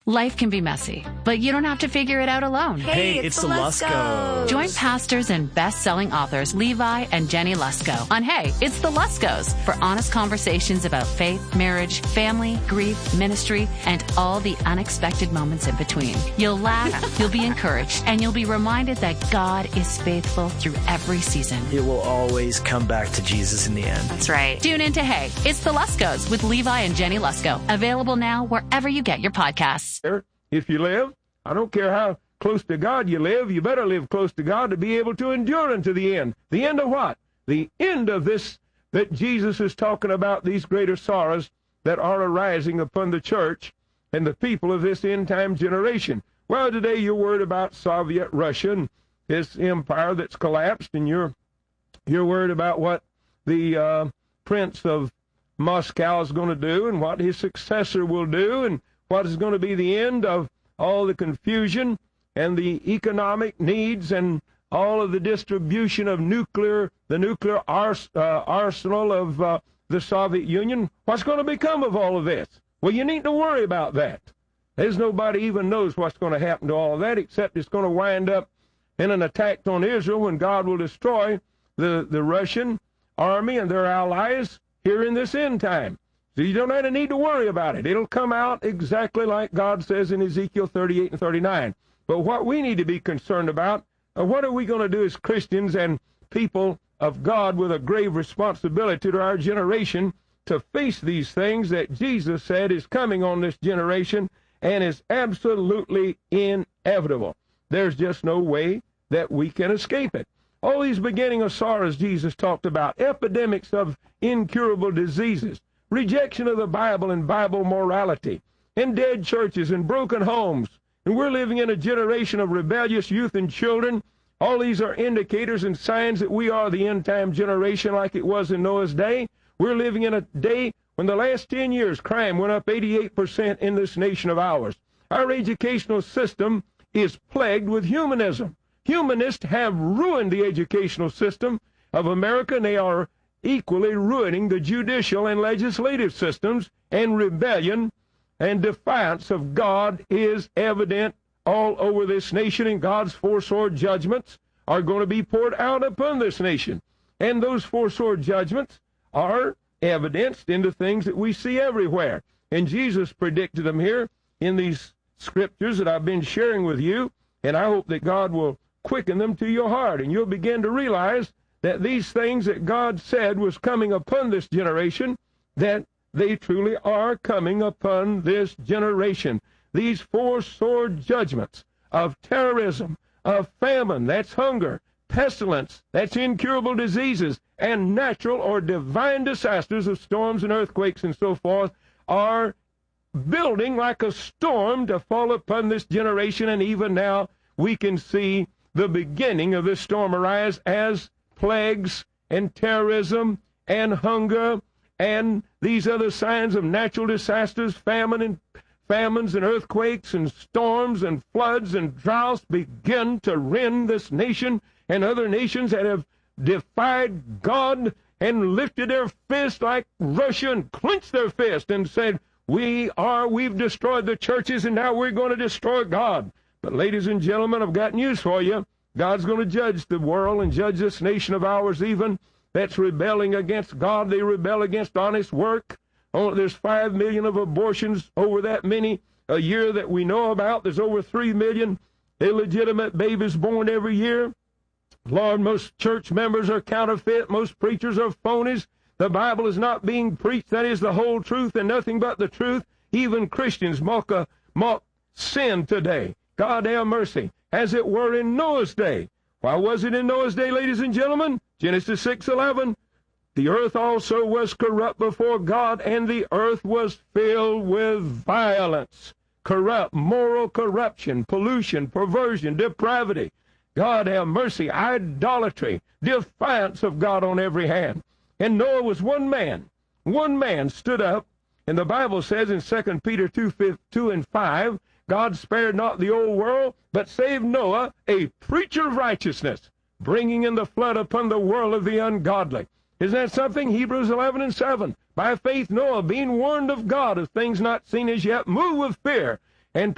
Life can be messy, but you don't have to figure it out alone. Hey, it's the Luskos. Join pastors and best-selling authors Levi and Jenny Lusko on Hey, It's the Luskos for honest conversations about faith, marriage, family, grief, ministry, and all the unexpected moments in between. You'll laugh, you'll be encouraged, and you'll be reminded that God is faithful through every season. It will always come back to Jesus in the end. That's right. Tune in to Hey, It's the Luskos with Levi and Jenny Lusko. Available now wherever you get your podcasts. If you live, I don't care how close to God you live, you better live close to God to be able to endure unto the end. The end of what? The end of this that Jesus is talking about, these greater sorrows that are arising upon the church and the people of this end-time generation. Well, today you're worried about Soviet Russia and this empire that's collapsed, and you're worried about what the Prince of Moscow is going to do and what his successor will do and what is going to be the end of all the confusion and the economic needs and all of the distribution of the nuclear arsenal of the Soviet Union. What's going to become of all of this? Well, you need to worry about that. There's nobody even knows what's going to happen to all of that, except it's going to wind up in an attack on Israel when God will destroy the Russian army and their allies here in this end time. So you don't need to worry about it. It'll come out exactly like God says in Ezekiel 38 and 39. But what we need to be concerned about, what are we going to do as Christians and people of God with a grave responsibility to our generation to face these things that Jesus said is coming on this generation and is absolutely inevitable. There's just no way that we can escape it. All these beginning of sorrows Jesus talked about, epidemics of incurable diseases, rejection of the Bible and Bible morality, and dead churches and broken homes. And we're living in a generation of rebellious youth and children. All these are indicators and signs that we are the end-time generation like it was in Noah's day. We're living in a day when the last 10 years crime went up 88% in this nation of ours. Our educational system is plagued with humanism. Humanists have ruined the educational system of America, and they are equally ruining the judicial and legislative systems, and rebellion and defiance of God is evident all over this nation, and God's four-sword judgments are going to be poured out upon this nation. And those four-sword judgments are evidenced in the things that we see everywhere. And Jesus predicted them here in these scriptures that I've been sharing with you, and I hope that God will quicken them to your heart, and you'll begin to realize that these things that God said was coming upon this generation, that they truly are coming upon this generation. These four-sword judgments of terrorism, of famine, that's hunger, pestilence, that's incurable diseases, and natural or divine disasters of storms and earthquakes and so forth are building like a storm to fall upon this generation. And even now we can see the beginning of this storm arise as plagues and terrorism and hunger and these other signs of natural disasters, famines and earthquakes and storms and floods and droughts begin to rend this nation and other nations that have defied God and lifted their fist like Russia and clenched their fist and said, we've destroyed the churches and now we're going to destroy God. But ladies and gentlemen, I've got news for you. God's going to judge the world and judge this nation of ours even that's rebelling against God. They rebel against honest work. Oh, there's 5 million of abortions, over that many a year that we know about. There's over 3 million illegitimate babies born every year. Lord, most church members are counterfeit. Most preachers are phonies. The Bible is not being preached. That is the whole truth and nothing but the truth. Even Christians mock sin today. God have mercy. As it were in Noah's day. Why was it in Noah's day, ladies and gentlemen? Genesis 6:11. The earth also was corrupt before God, and the earth was filled with violence. Corrupt, moral corruption, pollution, perversion, depravity. God have mercy, idolatry, defiance of God on every hand. And Noah was one man. One man stood up, and the Bible says in 2 Peter 2 and 5, God spared not the old world, but saved Noah, a preacher of righteousness, bringing in the flood upon the world of the ungodly. Isn't that something? Hebrews 11 and 7. By faith Noah, being warned of God of things not seen as yet, moved with fear,